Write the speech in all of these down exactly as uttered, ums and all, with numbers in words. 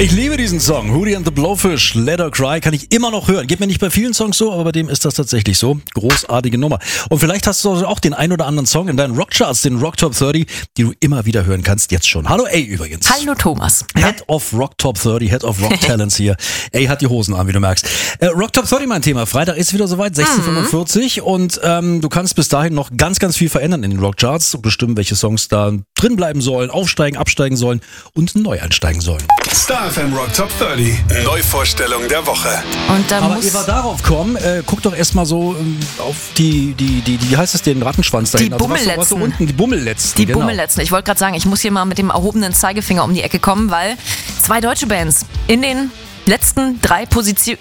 Ich liebe diesen Song. Hootie and the Blowfish, Let Her Cry, kann ich immer noch hören. Geht mir nicht bei vielen Songs so, aber bei dem ist das tatsächlich so. Großartige Nummer. Und vielleicht hast du auch den ein oder anderen Song in deinen Rockcharts, den Rock Top dreißig, die du immer wieder hören kannst, jetzt schon. Hallo A übrigens. Hallo Thomas. Head of Rock Top dreißig, Head of Rock Talents hier. A hat die Hosen an, wie du merkst. Äh, Rock Top dreißig mein Thema. Freitag ist wieder soweit, sechzehn Uhr fünfundvierzig mhm. und ähm, du kannst bis dahin noch ganz, ganz viel verändern in den Rockcharts und bestimmen, welche Songs da drin bleiben sollen, aufsteigen, absteigen sollen und neu einsteigen sollen. Star F M Rock Top dreißig, Neuvorstellung der Woche. Und da Aber muss ehe wir darauf kommen, äh, guck doch erstmal so ähm, auf die, die, die, die, wie heißt es, den Rattenschwanz da Die hinten. Also was so- was Bummelletzen. so unten, die Bummelletzen. Die genau. Bummelletzten. Ich wollte gerade sagen, ich muss hier mal mit dem erhobenen Zeigefinger um die Ecke kommen, weil zwei deutsche Bands in den letzten drei Positionen,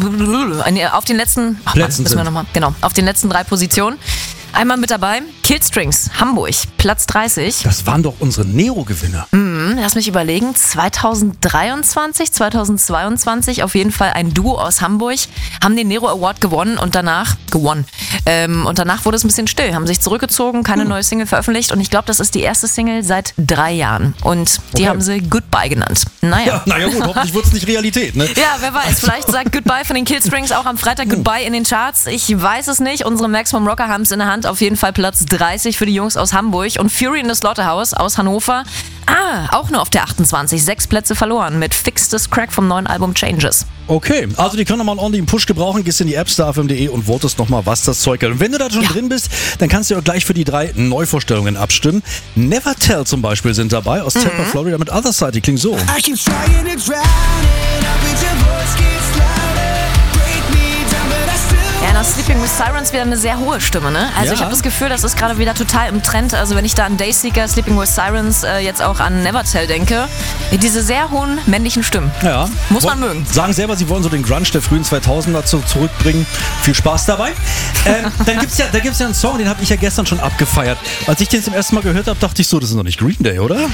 auf den letzten, ach, Plätzen müssen wir sind. noch mal, genau, auf den letzten drei Positionen. Einmal mit dabei, Killstrings, Hamburg, Platz dreißig. Das waren doch unsere Nero-Gewinner. Hm, lass mich überlegen, zwanzig dreiundzwanzig, zwanzig zweiundzwanzig, auf jeden Fall ein Duo aus Hamburg, haben den Nero Award gewonnen und danach, gewonnen, ähm, und danach wurde es ein bisschen still, haben sich zurückgezogen, keine Hm. neue Single veröffentlicht und ich glaube, das ist die erste Single seit drei Jahren und die Okay. haben sie Goodbye genannt. Naja. Ja, naja gut, hoffentlich wird es nicht Realität, ne? Ja, wer weiß, vielleicht sagt Goodbye von den Killstrings auch am Freitag Goodbye in den Charts. Ich weiß es nicht. Unsere Maximum Rocker haben es in der Hand. Auf jeden Fall Platz dreißig für die Jungs aus Hamburg und Fury in the Slaughterhouse aus Hannover. Ah, auch nur auf der achtundzwanzig. Sechs Plätze verloren mit Fix This Crack vom neuen Album Changes. Okay, also die können nochmal einen ordentlichen Push gebrauchen. Gehst in die App star f m punkt d e und votest nochmal, was das Zeug hat. Und wenn du da schon Ja. drin bist, dann kannst du auch gleich für die drei Neuvorstellungen abstimmen. Never Tell zum Beispiel sind dabei aus Tampa, Florida mit Other Side. Die klingt so. I keep trying to drown it out, but your voice gets louder. Break me down, but I still Ja, nach Sleeping with Sirens wieder eine sehr hohe Stimme, ne? Also Ja. ich habe das Gefühl, das ist gerade wieder total im Trend. Also wenn ich da an Dayseeker, Sleeping with Sirens, äh, jetzt auch an Never Tell denke, diese sehr hohen männlichen Stimmen. Ja. Muss man Wo- mögen. Sagen selber, sie wollen so den Grunge der frühen zweitausender zu, zurückbringen. Viel Spaß dabei. ähm, dann gibt's ja, da gibt's ja einen Song, den habe ich ja gestern schon abgefeiert. Als ich den zum ersten Mal gehört habe, dachte ich so, das ist doch nicht Green Day, oder?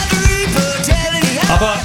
Aber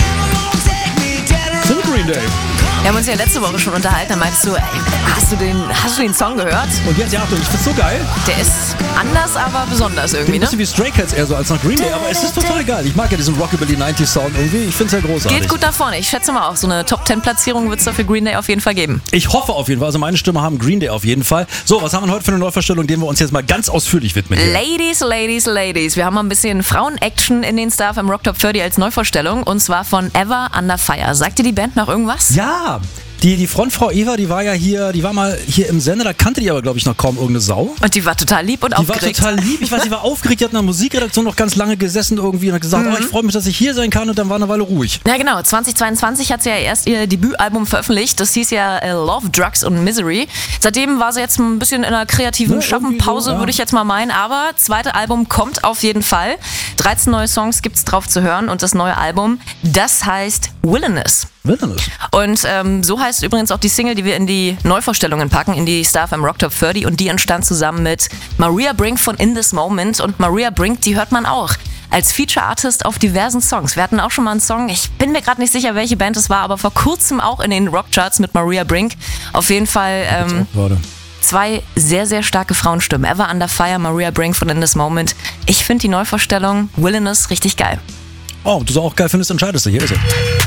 sind Green Day. Wir haben uns ja letzte Woche schon unterhalten, da meintest du, ey, hast du den, hast du den Song gehört? Und jetzt, ja, Achtung, ich find's so geil. Der ist anders, aber besonders Ein irgendwie, ne? bisschen wie Stray Cats eher so als nach Green Day, aber es ist total geil. Ich mag ja diesen Rockabilly neunziger Sound irgendwie. Ich find's ja großartig. Geht gut nach vorne. Ich schätze mal auch, so eine Top zehn Platzierung wird es da für Green Day auf jeden Fall geben. Ich hoffe auf jeden Fall. Also meine Stimme haben Green Day auf jeden Fall. So, was haben wir heute für eine Neuvorstellung, dem wir uns jetzt mal ganz ausführlich widmen hier? Ladies, Ladies, Ladies. Wir haben mal ein bisschen Frauen-Action in den Star im Rock Top dreißig als Neuvorstellung und zwar von Ever Under Fire. Sagt dir die Band noch irgendwas? Ja, die, die Frontfrau Eva, die war ja hier, die war mal hier im Sender, da kannte die aber, glaube ich, noch kaum irgendeine Sau. Und die war total lieb und Die war aufgeregt. total lieb. Ich weiß, die war aufgeregt, die hat in der Musikredaktion noch ganz lange gesessen irgendwie und hat gesagt, oh, ich freue mich, dass ich hier sein kann und dann war eine Weile ruhig. Ja genau, zwanzig zweiundzwanzig hat sie ja erst ihr Debütalbum veröffentlicht. Das hieß ja äh, Love, Drugs und Misery. Seitdem war sie jetzt ein bisschen in einer kreativen Ja, Schaffenpause, irgendwie so, ja. würde ich jetzt mal meinen. Aber zweite Album kommt auf jeden Fall. dreizehn neue Songs gibt's drauf zu hören und das neue Album, das heißt Wilderness. Wilderness. Und ähm, so heißt übrigens auch die Single, die wir in die Neuvorstellungen packen, in die Star F M Rock Top dreißig. Und die entstand zusammen mit Maria Brink von In This Moment. Und Maria Brink, die hört man auch als Feature-Artist auf diversen Songs. Wir hatten auch schon mal einen Song, ich bin mir gerade nicht sicher, welche Band es war, aber vor kurzem auch in den Rockcharts mit Maria Brink. Auf jeden Fall ähm, Warte. zwei sehr, sehr starke Frauenstimmen. Ever Under Fire, Maria Brink von In This Moment. Ich finde die Neuvorstellung Wilderness richtig geil. Oh, du so auch geil findest, entscheidest du. Hier ist er.